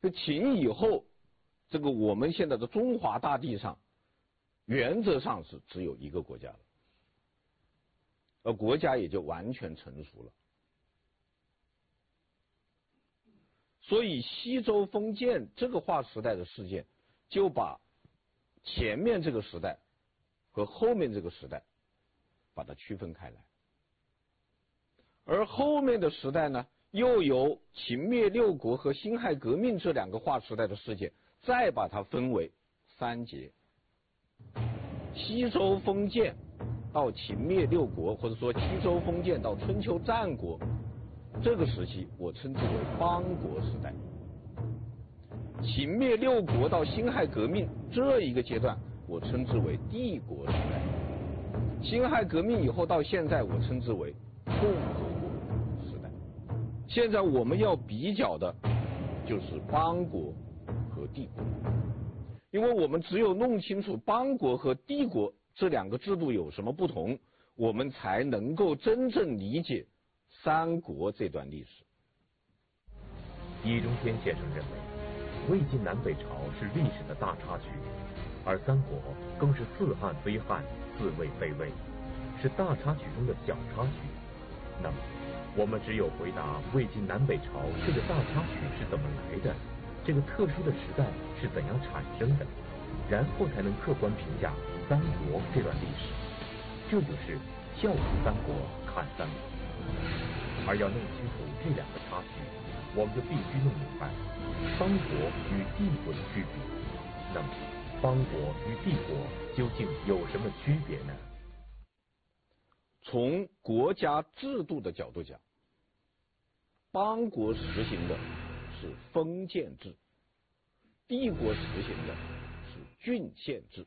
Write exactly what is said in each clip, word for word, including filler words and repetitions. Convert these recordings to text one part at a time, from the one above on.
这秦以后，这个我们现在的中华大地上，原则上是只有一个国家了，而国家也就完全成熟了。所以西周封建这个划时代的事件，就把前面这个时代和后面这个时代把它区分开来，而后面的时代呢，又由秦灭六国和辛亥革命这两个划时代的事件，再把它分为三节。西周封建到秦灭六国，或者说西周封建到春秋战国，这个时期我称之为邦国时代。秦灭六国到辛亥革命这一个阶段，我称之为帝国时代。辛亥革命以后到现在，我称之为共和国时代。现在我们要比较的就是邦国和帝国，因为我们只有弄清楚邦国和帝国这两个制度有什么不同，我们才能够真正理解三国这段历史。 易中天先生认为，魏晋南北朝是历史的大插曲，而三国更是似汉非汉，似魏非魏，是大插曲中的小插曲。那么，我们只有回答魏晋南北朝这个大插曲是怎么来的，这个特殊的时代是怎样产生的，然后才能客观评价三国这段历史。这就是笑谈三国，看三国。而要弄清楚这两个插曲，我们就必须弄明白邦国与帝国的区别。那么，邦国与帝国究竟有什么区别呢？ 从国家制度的角度讲，邦国实行的是封建制，帝国实行的是郡县制。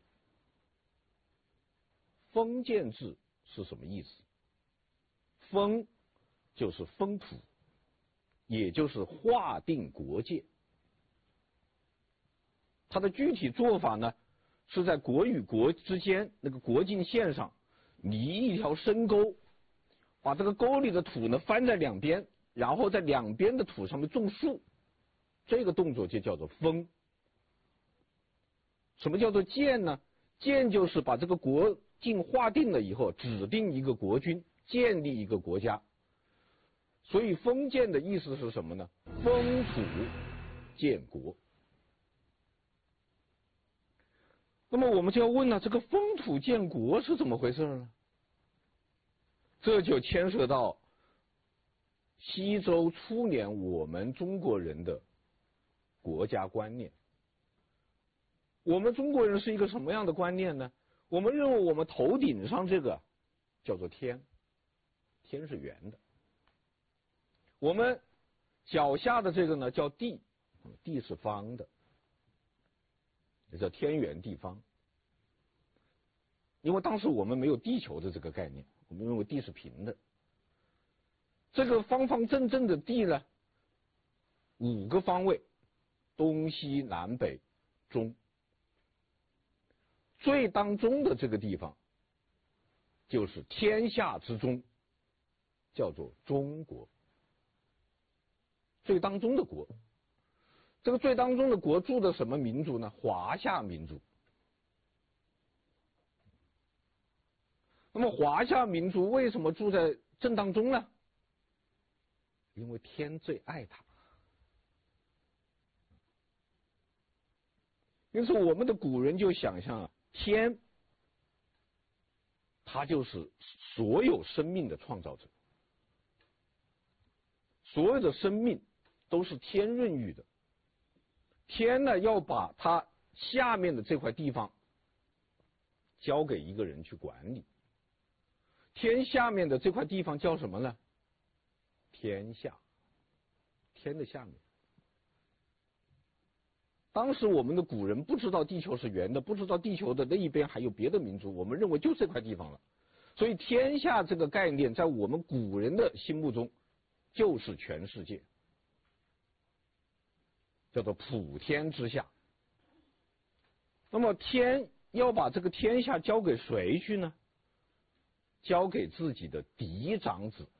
封建制是什么意思？封就是封土，也就是划定国界。它的具体做法呢，是在国与国之间那个国境线上拟一条深沟，把这个沟里的土呢翻在两边，然后在两边的土上面种树，这个动作就叫做封。什么叫做建呢？建就是把这个国境划定了以后，指定一个国君，建立一个国家。所以封建的意思是什么呢？封土建国。那么我们就要问了，这个封土建国是怎么回事呢？这就牵涉到西周初年我们中国人的国家观念。我们中国人是一个什么样的观念呢？我们认为我们头顶上这个叫做天，天是圆的。我们脚下的这个呢叫地，地是方的，也叫天圆地方。因为当时我们没有地球的这个概念，我们认为地是平的。这个方方正正的地呢，五个方位，东西南北中，最当中的这个地方就是天下之中，叫做中国。最当中的国，这个最当中的国住的什么民族呢？华夏民族。那么华夏民族为什么住在正当中呢？因为天最爱他。因此我们的古人就想象啊，天他就是所有生命的创造者，所有的生命都是天孕育的。天呢，要把它下面的这块地方交给一个人去管理。天下面的这块地方叫什么呢？天下，天的下面。当时我们的古人不知道地球是圆的，不知道地球的那一边还有别的民族，我们认为就这块地方了。所以天下这个概念在我们古人的心目中就是全世界，叫做普天之下。那么天要把这个天下交给谁去呢？交给自己的嫡长子，